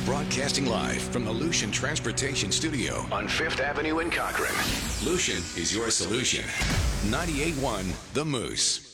Broadcasting live from the Lucian Transportation Studio on 5th Avenue in Cochrane. Lucian is your solution. 98.1 The Moose.